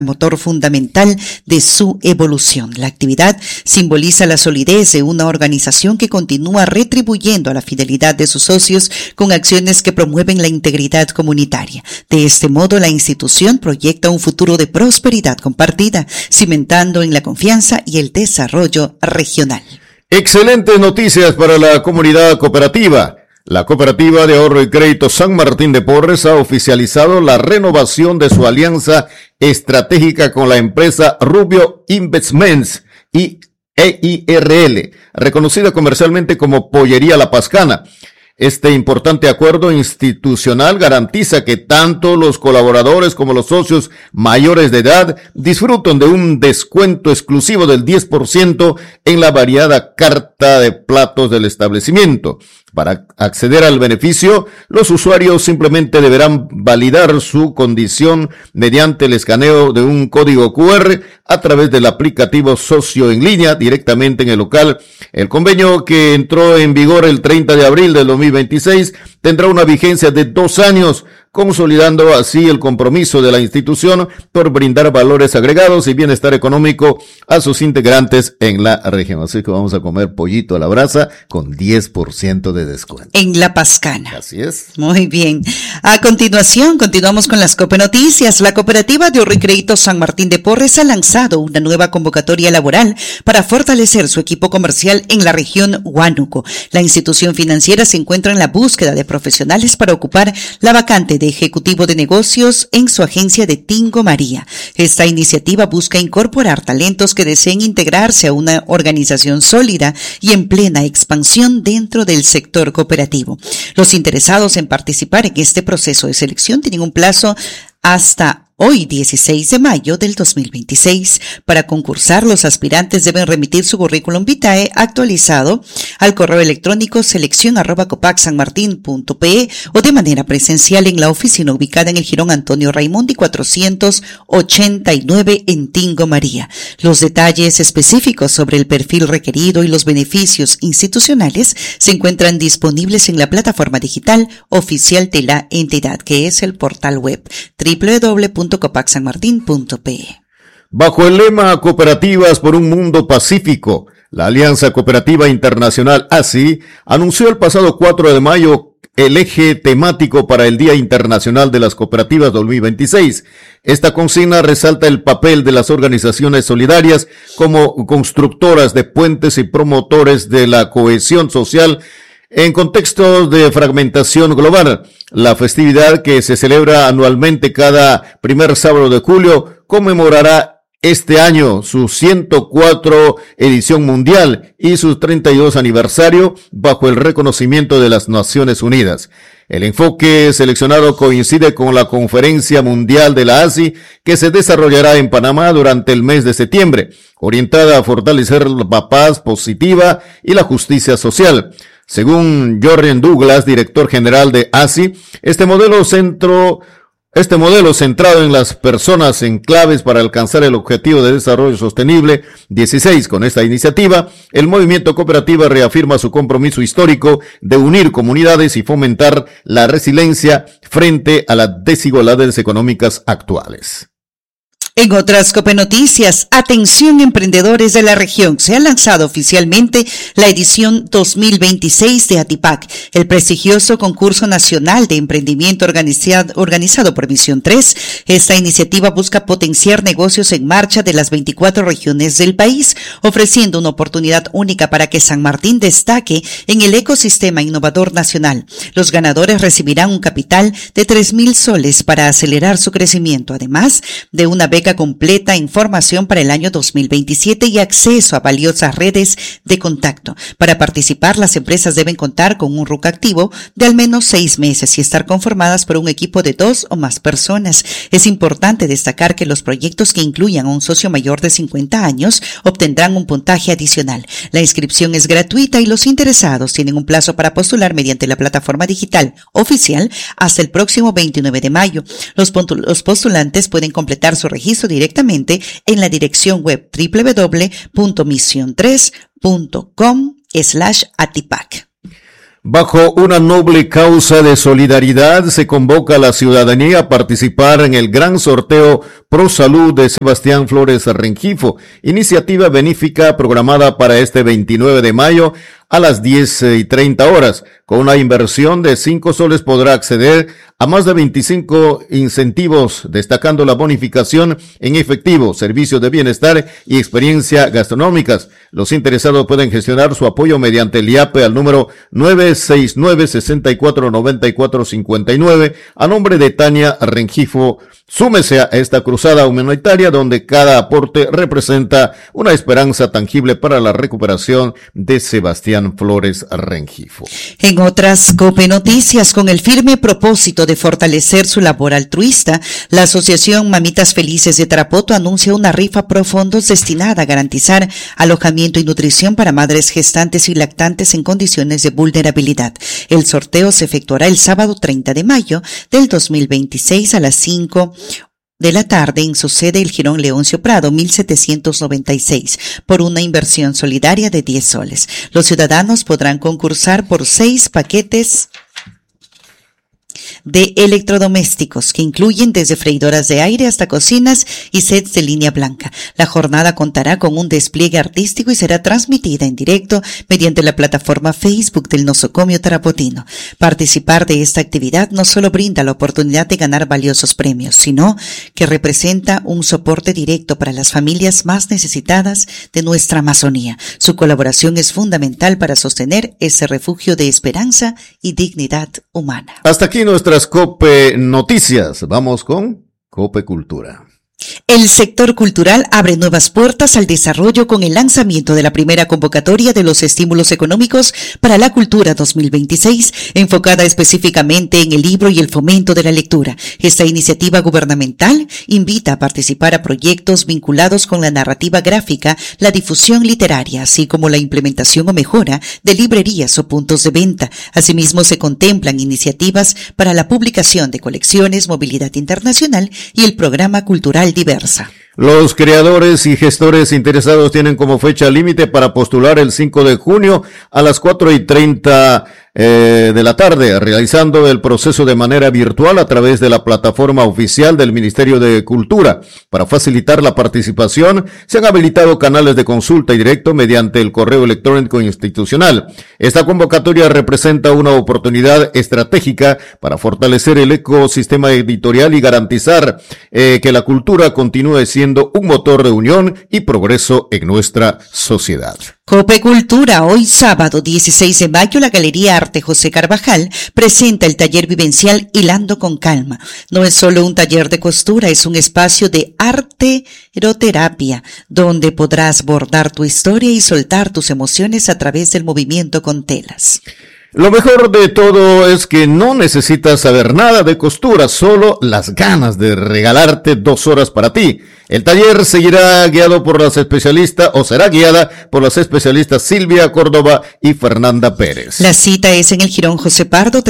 motor fundamental de su evolución. La actividad simboliza la solidez de una organización que continúa retribuyendo a la fidelidad de sus socios con acciones que promueven la integridad comunitaria. De este modo, la institución proyecta un futuro de prosperidad compartida, cimentando en la confianza y el desarrollo regional. Excelentes noticias para la comunidad cooperativa. La Cooperativa de Ahorro y Crédito San Martín de Porres ha oficializado la renovación de su alianza estratégica con la empresa Rubio Investments y EIRL, reconocida comercialmente como Pollería La Pascana. Este importante acuerdo institucional garantiza que tanto los colaboradores como los socios mayores de edad disfrutan de un descuento exclusivo del 10% en la variada carta de platos del establecimiento. Para acceder al beneficio, los usuarios simplemente deberán validar su condición mediante el escaneo de un código QR a través del aplicativo socio en línea directamente en el local. El convenio, que entró en vigor el 30 de abril del 2026, tendrá una vigencia de 2 años, consolidando así el compromiso de la institución por brindar valores agregados y bienestar económico a sus integrantes en la región. Así que vamos a comer pollito a la brasa con 10% de descuento. En La Pascana. Así es. Muy bien. A continuación, continuamos con las Cope Noticias. La Cooperativa de Ahorro y Crédito San Martín de Porres ha lanzado una nueva convocatoria laboral para fortalecer su equipo comercial en la región Huánuco. La institución financiera se encuentra en la búsqueda de profesionales para ocupar la vacante de ejecutivo de negocios en su agencia de Tingo María. Esta iniciativa busca incorporar talentos que deseen integrarse a una organización sólida y en plena expansión dentro del sector cooperativo. Los interesados en participar en este proceso de selección tienen un plazo hasta hoy, 16 de mayo del 2026. Para concursar, los aspirantes deben remitir su currículum vitae actualizado al correo electrónico selección@copac-sanmartin.pe o de manera presencial en la oficina ubicada en el Jirón Antonio Raimondi 489 en Tingo María. Los detalles específicos sobre el perfil requerido y los beneficios institucionales se encuentran disponibles en la plataforma digital oficial de la entidad, que es el portal web www.copac-sanmartin.pe. Bajo el lema Cooperativas por un Mundo Pacífico, la Alianza Cooperativa Internacional ASI anunció el pasado 4 de mayo el eje temático para el Día Internacional de las Cooperativas 2026. Esta consigna resalta el papel de las organizaciones solidarias como constructoras de puentes y promotores de la cohesión social en contextos de fragmentación global. La festividad, que se celebra anualmente cada primer sábado de julio, conmemorará este año su 104 edición mundial y su 32 aniversario bajo el reconocimiento de las Naciones Unidas. El enfoque seleccionado coincide con la Conferencia Mundial de la ASI, que se desarrollará en Panamá durante el mes de septiembre, orientada a fortalecer la paz positiva y la justicia social. Según Jordan Douglas, director general de ASI, este modelo centrado en las personas en claves para alcanzar el objetivo de desarrollo sostenible 16. Con esta iniciativa, el movimiento cooperativo reafirma su compromiso histórico de unir comunidades y fomentar la resiliencia frente a las desigualdades económicas actuales. En otras Cope Noticias, atención emprendedores de la región, se ha lanzado oficialmente la edición 2026 de ATIPAC, el prestigioso concurso nacional de emprendimiento organizado por Misión 3. Esta iniciativa busca potenciar negocios en marcha de las 24 regiones del país, ofreciendo una oportunidad única para que San Martín destaque en el ecosistema innovador nacional. Los ganadores recibirán un capital de 3,000 soles para acelerar su crecimiento, además de una beca completa, información para el año 2027 y acceso a valiosas redes de contacto. Para participar, las empresas deben contar con un RUC activo de al menos 6 meses y estar conformadas por un equipo de 2 o más personas. Es importante destacar que los proyectos que incluyan a un socio mayor de 50 años obtendrán un puntaje adicional. La inscripción es gratuita y los interesados tienen un plazo para postular mediante la plataforma digital oficial hasta el próximo 29 de mayo. Los postulantes pueden completar su registro directamente en la dirección web www.mision3.com/atipac. Bajo una noble causa de solidaridad, se convoca a la ciudadanía a participar en el gran sorteo Pro Salud de Sebastián Flores Rengifo, iniciativa benéfica programada para este 29 de mayo a las 10:30 horas. Con una inversión de 5 soles podrá acceder a más de 25 incentivos, destacando la bonificación en efectivo, servicios de bienestar y experiencia gastronómicas. Los interesados pueden gestionar su apoyo mediante el IAPE al número 969-649459 a nombre de Tania Rengifo. Súmese a esta cruzada humanitaria donde cada aporte representa una esperanza tangible para la recuperación de Sebastián Flores Rengifo. En otras COPE Noticias, con el firme propósito de fortalecer su labor altruista, la Asociación Mamitas Felices de Tarapoto anuncia una rifa pro fondos destinada a garantizar alojamiento y nutrición para madres gestantes y lactantes en condiciones de vulnerabilidad. El sorteo se efectuará el sábado 30 de mayo del 2026 a las 5 de la tarde en su sede el Jirón Leoncio Prado 1796 por una inversión solidaria de 10 soles. Los ciudadanos podrán concursar por 6 paquetes de electrodomésticos que incluyen desde freidoras de aire hasta cocinas y sets de línea blanca. La jornada contará con un despliegue artístico y será transmitida en directo mediante la plataforma Facebook del nosocomio tarapotino. Participar de esta actividad no solo brinda la oportunidad de ganar valiosos premios, sino que representa un soporte directo para las familias más necesitadas de nuestra Amazonía. Su colaboración es fundamental para sostener ese refugio de esperanza y dignidad humana. Hasta aquí nuestras COPE Noticias. Vamos con COPE Cultura. El sector cultural abre nuevas puertas al desarrollo con el lanzamiento de la primera convocatoria de los estímulos económicos para la cultura 2026, enfocada específicamente en el libro y el fomento de la lectura. Esta iniciativa gubernamental invita a participar a proyectos vinculados con la narrativa gráfica, la difusión literaria, así como la implementación o mejora de librerías o puntos de venta. Asimismo, se contemplan iniciativas para la publicación de colecciones, movilidad internacional y el programa cultural diversa. Los creadores y gestores interesados tienen como fecha límite para postular el 5 de junio a las 4:30 de la tarde, realizando el proceso de manera virtual a través de la plataforma oficial del Ministerio de Cultura. Para facilitar la participación, se han habilitado canales de consulta y directo mediante el correo electrónico institucional. Esta convocatoria representa una oportunidad estratégica para fortalecer el ecosistema editorial y garantizar que la cultura continúe siendo un motor de unión y progreso en nuestra sociedad. COPE Cultura, hoy sábado 16 de mayo, la Galería Arte José Carvajal presenta el taller vivencial Hilando con Calma. No es solo un taller de costura, es un espacio de arteroterapia, donde podrás bordar tu historia y soltar tus emociones a través del movimiento con telas. Lo mejor de todo es que no necesitas saber nada de costura, solo las ganas de regalarte 2 horas para ti. El taller seguirá guiado por las especialistas, o será guiada por las especialistas Silvia Córdoba y Fernanda Pérez. La cita es en el Jirón José Pardo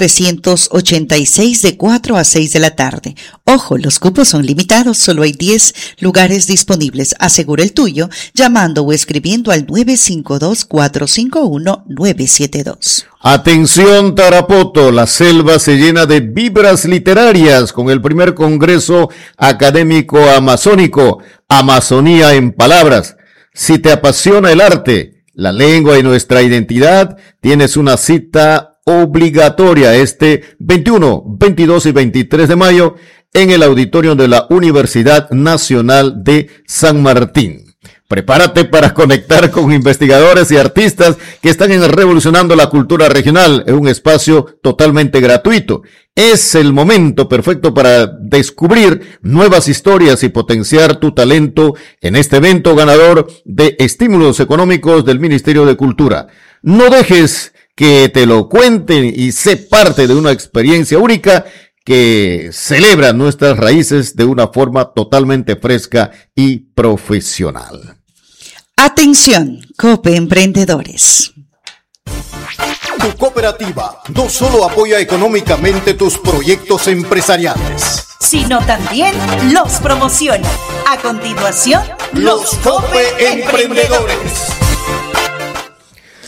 386 de 4 a 6 de la tarde. Ojo, los cupos son limitados, solo hay 10 lugares disponibles. Asegura el tuyo llamando o escribiendo al 952-451-972. Atención Tarapoto, la selva se llena de vibras literarias con el primer Congreso Académico Amazónico, Amazonía en Palabras. Si te apasiona el arte, la lengua y nuestra identidad, tienes una cita obligatoria este 21, 22 y 23 de mayo en el auditorio de la Universidad Nacional de San Martín. Prepárate para conectar con investigadores y artistas que están revolucionando la cultura regional en un espacio totalmente gratuito. Es el momento perfecto para descubrir nuevas historias y potenciar tu talento en este evento ganador de estímulos económicos del Ministerio de Cultura. No dejes que te lo cuenten y sé parte de una experiencia única que celebra nuestras raíces de una forma totalmente fresca y profesional. Atención, COPE Emprendedores. Tu cooperativa no solo apoya económicamente tus proyectos empresariales, sino también los promociona. A continuación, los COPE Emprendedores.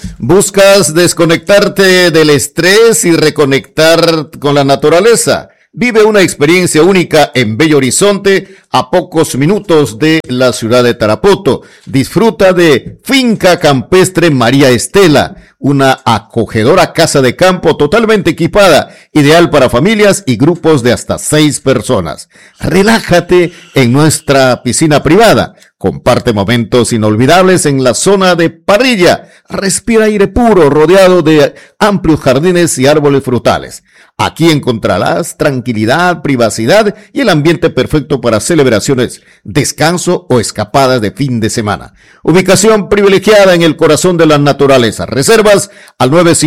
¿Buscas desconectarte del estrés y reconectar con la naturaleza? Vive una experiencia única en Bello Horizonte, a pocos minutos de la ciudad de Tarapoto. Disfruta de Finca Campestre María Estela, una acogedora casa de campo totalmente equipada, ideal para familias y grupos de hasta 6 personas. Relájate en nuestra piscina privada. Comparte momentos inolvidables en la zona de parrilla. Respira aire puro rodeado de amplios jardines y árboles frutales. Aquí encontrarás tranquilidad, privacidad y el ambiente perfecto para celebraciones, descanso o escapadas de fin de semana. Ubicación privilegiada en el corazón de la naturaleza. Reservas al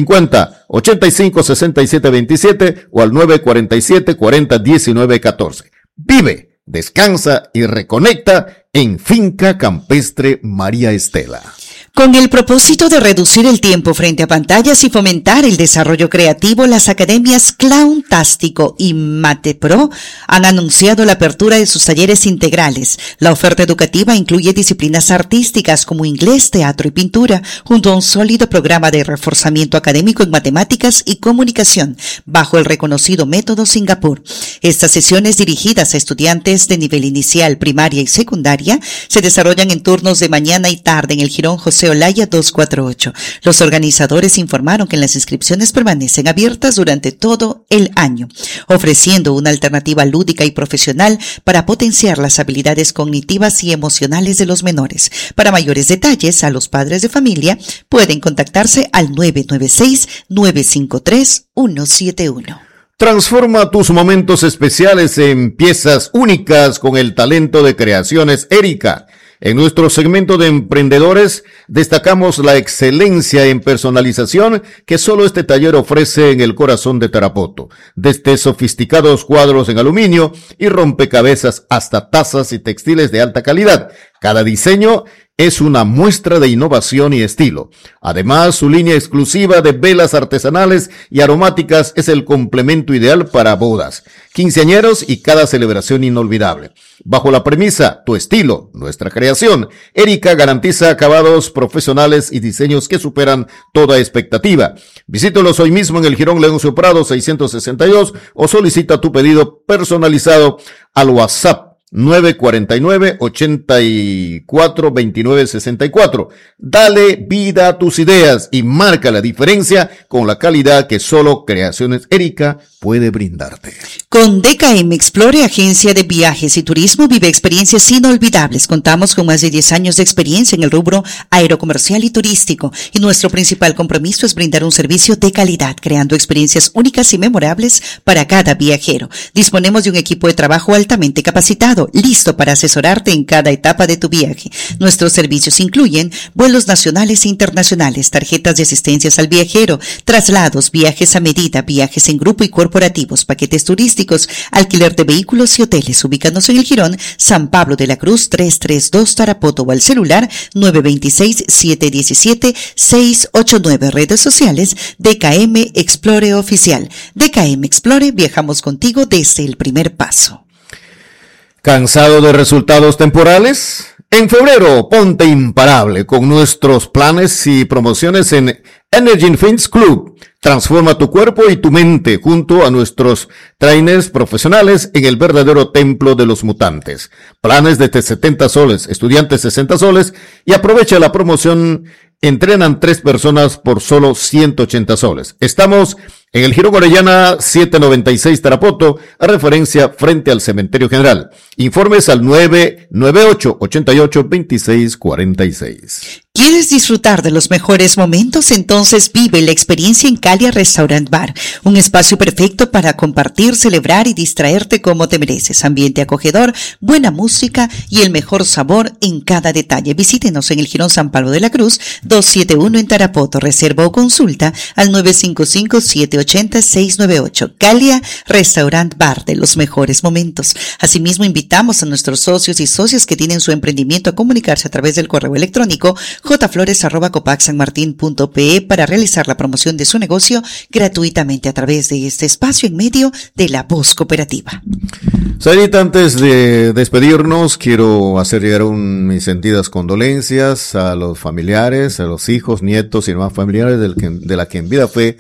950-856727 o al 947-401914. Vive, descansa y reconecta en Finca Campestre María Estela. Con el propósito de reducir el tiempo frente a pantallas y fomentar el desarrollo creativo, las academias Clowntástico y Matepro han anunciado la apertura de sus talleres integrales. La oferta educativa incluye disciplinas artísticas como inglés, teatro y pintura, junto a un sólido programa de reforzamiento académico en matemáticas y comunicación, bajo el reconocido método Singapur. Estas sesiones dirigidas a estudiantes de nivel inicial, primaria y secundaria se desarrollan en turnos de mañana y tarde en el Jirón José Olaya 248. Los organizadores informaron que las inscripciones permanecen abiertas durante todo el año, ofreciendo una alternativa lúdica y profesional para potenciar las habilidades cognitivas y emocionales de los menores. Para mayores detalles, a los padres de familia pueden contactarse al 996-953-171. Transforma tus momentos especiales en piezas únicas con el talento de Creaciones Erika. En nuestro segmento de emprendedores destacamos la excelencia en personalización que solo este taller ofrece en el corazón de Tarapoto. Desde sofisticados cuadros en aluminio y rompecabezas hasta tazas y textiles de alta calidad. Cada diseño es una muestra de innovación y estilo. Además, su línea exclusiva de velas artesanales y aromáticas es el complemento ideal para bodas, quinceañeros y cada celebración inolvidable. Bajo la premisa, tu estilo, nuestra creación, Erika garantiza acabados profesionales y diseños que superan toda expectativa. Visítalos hoy mismo en el Jirón Leoncio Prado 662 o solicita tu pedido personalizado al WhatsApp 949-842964. Dale vida a tus ideas y marca la diferencia con la calidad que solo Creaciones Erika puede brindarte. Con DKM Explore, agencia de viajes y turismo, vive experiencias inolvidables. Contamos con más de 10 años de experiencia en el rubro aerocomercial y turístico, y nuestro principal compromiso es brindar un servicio de calidad, creando experiencias únicas y memorables para cada viajero. Disponemos de un equipo de trabajo altamente capacitado, listo para asesorarte en cada etapa de tu viaje. Nuestros servicios incluyen vuelos nacionales e internacionales, tarjetas de asistencias al viajero, traslados, viajes a medida, viajes en grupo y corporativos, paquetes turísticos, alquiler de vehículos y hoteles. Ubícanos en el Jirón San Pablo de la Cruz 332 Tarapoto o al celular 926-717-689. Redes sociales DKM Explore Oficial. DKM Explore, viajamos contigo desde el primer paso. ¿Cansado de resultados temporales? En febrero, ponte imparable con nuestros planes y promociones en Energy Fins Club. Transforma tu cuerpo y tu mente junto a nuestros trainers profesionales en el verdadero templo de los mutantes. Planes desde 70 soles, estudiantes 60 soles y aprovecha la promoción. Entrenan 3 personas por solo 180 soles. Estamos en el Jirón Orellana 796 Tarapoto, a referencia frente al Cementerio General. Informes al 998-88-2646. ¿Quieres disfrutar de los mejores momentos? Entonces vive la experiencia en Calia Restaurant Bar, un espacio perfecto para compartir, celebrar y distraerte como te mereces. Ambiente acogedor, buena música y el mejor sabor en cada detalle. Visítenos en el Jirón San Pablo de la Cruz 271 en Tarapoto. Reserva o consulta al 955-780-698. Calia Restaurant Bar, de los mejores momentos. Asimismo, invitamos a nuestros socios y socias que tienen su emprendimiento a comunicarse a través del correo electrónico jflores@copaxsanmartin.pe para realizar la promoción de su negocio gratuitamente a través de este espacio en medio de la voz cooperativa. Sarita, antes de despedirnos, quiero hacer llegar mis sentidas condolencias a los familiares, a los hijos, nietos y demás familiares de la que en vida fue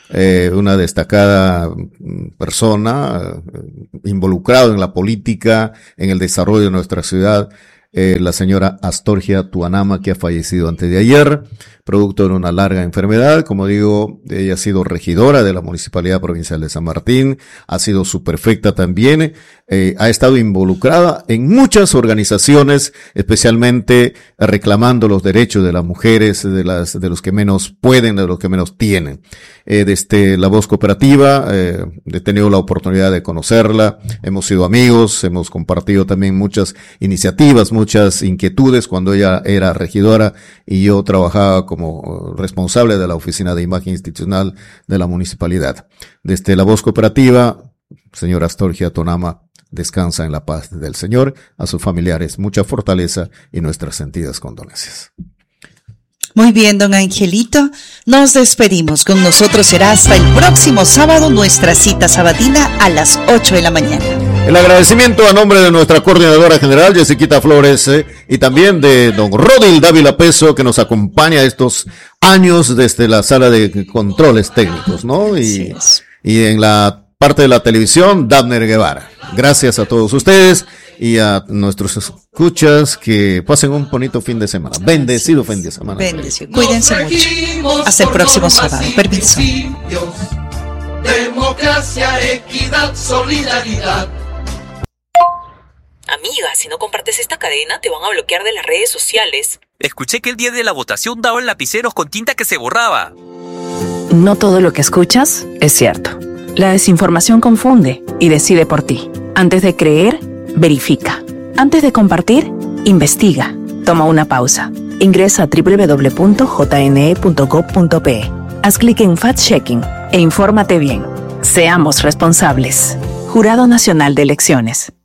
una destacada persona, involucrada en la política, en el desarrollo de nuestra ciudad, la señora Astorgia Tuanama, que ha fallecido antes de ayer, producto de una larga enfermedad. Como digo, ella ha sido regidora de la Municipalidad Provincial de San Martín, ha sido subprefecta también, ha estado involucrada en muchas organizaciones, especialmente reclamando los derechos de las mujeres, de los que menos pueden, de los que menos tienen. Desde la Voz Cooperativa, he tenido la oportunidad de conocerla, hemos sido amigos, hemos compartido también muchas iniciativas, muchas inquietudes cuando ella era regidora y yo trabajaba como responsable de la Oficina de Imagen Institucional de la Municipalidad. Desde la Voz Cooperativa, señora Astorgia Tuanama, descansa en la paz del Señor, a sus familiares mucha fortaleza y nuestras sentidas condolencias. Muy bien, don Angelito, nos despedimos. Con nosotros será hasta el próximo sábado nuestra cita sabatina a las 8 de la mañana. El agradecimiento a nombre de nuestra coordinadora general, Jessiquita Flores, y también de don Rodil Dávila Peso, que nos acompaña estos años desde la sala de controles técnicos, ¿no? Y en la parte de la televisión, Dabner Guevara. Gracias a todos ustedes y a nuestros escuchas, que pasen un bonito fin de semana. Bendecido fin de semana. Bendecido. Cuídense mucho. Hasta el próximo sábado. Permiso. Democracia, equidad, solidaridad. Amiga, si no compartes esta cadena, te van a bloquear de las redes sociales. Escuché que el día de la votación daban lapiceros con tinta que se borraba. No todo lo que escuchas es cierto. La desinformación confunde y decide por ti. Antes de creer, verifica. Antes de compartir, investiga. Toma una pausa. Ingresa a www.jne.gov.pe. Haz clic en Fact-Checking e infórmate bien. Seamos responsables. Jurado Nacional de Elecciones.